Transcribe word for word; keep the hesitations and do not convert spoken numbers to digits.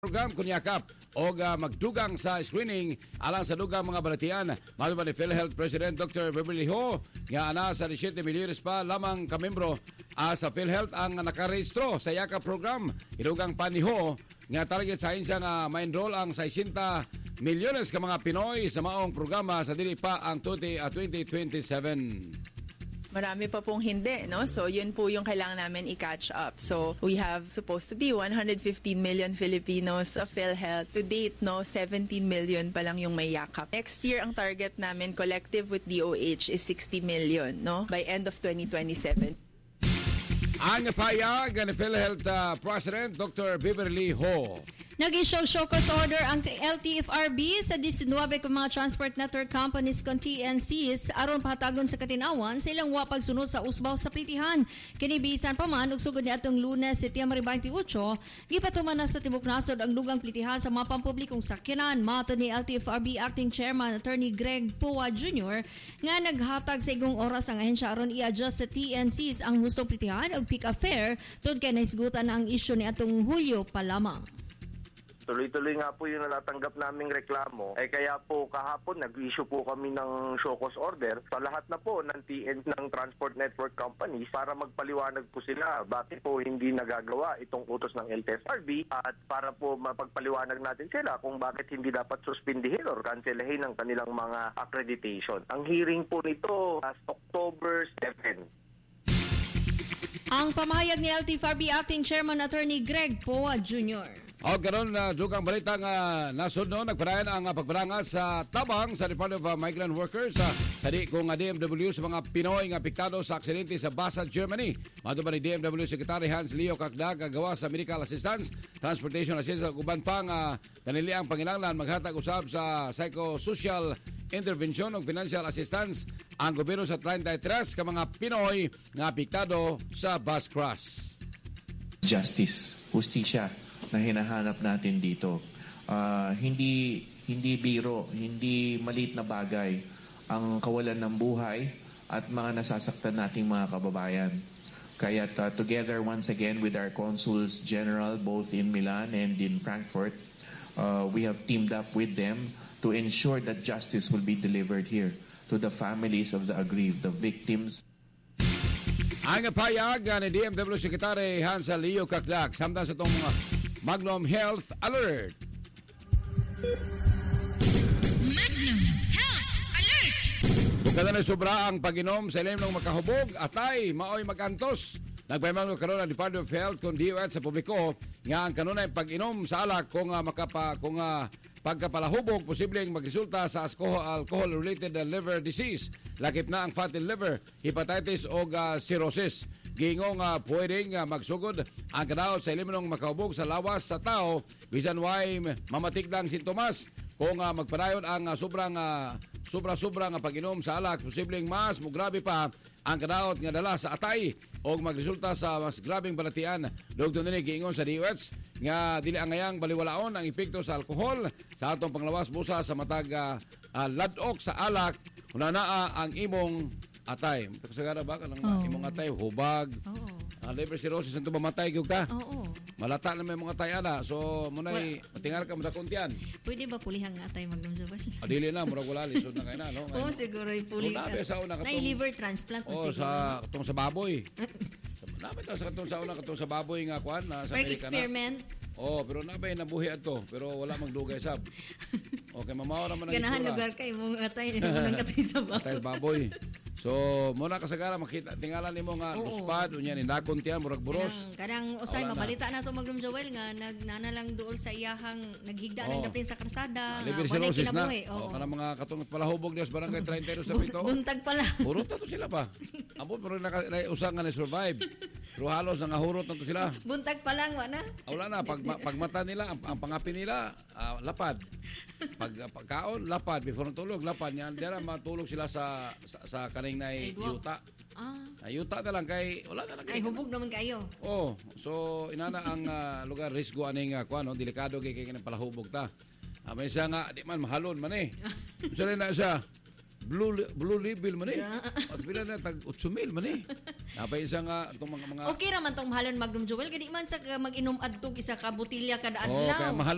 program kunyakap o uh, magdugang sa screening alang sa dugang mga balatian. Matupad ni PhilHealth President Doctor Beverly Ho nga ana sa seventy milyones pa lamang kamembro uh, sa PhilHealth ang nakarehistro sa yakap program. Idugang pa ni Ho nga target sa insa nga ma-enroll ang sixty milyones ka mga Pinoy sa maong programa sa dili pa ang twenty twenty-seven. Marami pa pong hindi, no? So, yun po yung kailangan namin i-catch up. So, we have supposed to be one hundred fifteen million Filipinos sa PhilHealth. To date, no, seventeen million pa lang yung may yakap. Next year, ang target namin collective with D O H is sixty million, no? By end of twenty twenty-seven. Ang payag ni PhilHealth uh, President Doctor Beverly Ho. Nag-issue showcase order ang L T F R B sa nineteen kung mga transport network companies kon T N Cs aron pahatagon sa katinawan sa ilang wa pagsunod sa usbaw sa plitihan. Kini bisan pa man ug sugod niadtong Lunes, Setyembre twenty-eight, gipatuman na sa tibok nasod ang dugang plitihan sa mga pampublikong sakyanan. Mato ni L T F R B Acting Chairman Attorney Greg Poa Junior nga naghatag sa igong oras ang ahensya aron i-adjust sa T N Cs ang hustong plitihan ug pick-up fare tungod kay nahisgutan ang isyu ni atong Hulyo pa lamang. Tuloy-tuloy nga po yung natatanggap naming reklamo. Eh kaya po kahapon nag-issue po kami ng show cause order sa lahat na po ng T N ng transport network companies para magpaliwanag po sila bakit po hindi nagagawa itong utos ng L T F R B at para po mapagpaliwanag natin sila kung bakit hindi dapat suspindihin or cancelahin ang kanilang mga accreditation. Ang hearing po nito last October seventh. Ang pamahayag ni L T F R B Acting Chairman Attorney Greg Poa Junior O karon na uh, dugang balita nga nasud no nagpadayon ang uh, pagbarangat sa tabang sa Department of uh, Migrant Workers uh, sa di kung uh, D M W sa mga Pinoy nga apektado sa aksidente sa Basel, Germany. Matupad ni D M W Secretary Hans Leo Kakdag gawa sa medical assistance, transportation assistance ug uban pa nga kanili ang panginahanglan maghatag usab sa psychosocial intervention ug financial assistance ang gobyerno sa thirty-three ka mga Pinoy nga apektado sa bus crash. Justice, justisya na hinahanap natin dito. Uh, hindi hindi biro, hindi maliit na bagay ang kawalan ng buhay at mga nasasaktan nating mga kababayan. Kaya uh, together once again with our consuls general both in Milan and in Frankfurt, uh, we have teamed up with them to ensure that justice will be delivered here to the families of the aggrieved, the victims. Ang payag ni D M W Secretary Hans Leo Kakdag samtang sa itong mga Magnum Health Alert. Magnum Health Alert. Bukod na sobra ang pag-inom sa ilim ng makahubog, atay, maoy magantos. Nagpahimang karon ang Department of Health kung D O H sa publiko nga ang kanunay pag-inom sa alak kung uh, makapa kung uh, pagkapalahubog posibleng magresulta sa alcohol-related liver disease. Lakip na ang fatty liver, hepatitis o uh, cirrhosis. Gingong uh, pwedeng uh, magsugod ang kadaot sa eliminong makaubog sa lawas sa tao bisan way mamatik lang sintomas. Kung uh, magpadayon ang uh, sobrang uh, sobra-sobra nga pag-inom sa alak, posibleng mas mugrabe pa ang kadaot nga dala sa atay o magresulta sa mas grabing balatian. Dugtong nini giingon sa D O H nga dili angayang baliwalaon ang epekto sa alkohol sa atong panglawas busa sa matag uh, uh, ladok sa alak hunanaa ang imong atay. Magsagara ba ka ng oh. imong atay hubag. Oo. Uh, liver cirrhosis ang mamatay gyud ka. Oo. Malata na may mga atay ana. So munay matingal ka madakon tiyan. Pwede ba pulihang atay Magnum Joel? Adili na murag wala lisod na kay na no. Oo, siguro ipuli ka. Na liver transplant oh, siguro. sa katong sa baboy. Napay ta sa katong sa una katong sa baboy nga kuan na sa Amerika na. Experiment. Oh, pero napay nabuhi ato, pero wala mang dugay sab. Okay, mamaw ra man ang ganahan lugar kay mo atay nang katay sa baboy. Atay sa baboy. So, muna kasagara makita tingalan nimo nga uspad unya ni nakon tiyan murag buros. Kanang usay mabalita na to Magnum Joel nga nagnana lang duol sa iyahang naghigda oh. ng dapin sa karsada. Liver cirrhosis na. Oh, kana mga katong palahubog dios barangay thirty-two sa pito. Buntag pala. Hurot na to sila pa. Ambot pero naka usang nga ni survive. Pero halos nangahurot na to sila. Buntag pa lang wa na. Wala na pag pagmata nila ang, ang pangapi nila uh, lapad. Pag pagkaon lapad before tulog lapad yan dira matulog sila sa sa, sa kaning nay yuta. Ah. Ay, yuta na lang kay wala na lang kay. Ay hubog naman kayo. Oh, so inana ang uh, lugar risgo aning uh, kuan no delikado kay kay kanang palahubog ta. Ah, may siya nga di man mahalon man eh. Unsa na siya? Blue blue label man eh. At bila na tag eight mil man eh. Napay isa nga itong mga mga okay ra man tong mahalon Magnum Joel kadi man sa mag-inom adto isa ka botilya kada adlaw. Oh, kaya mahal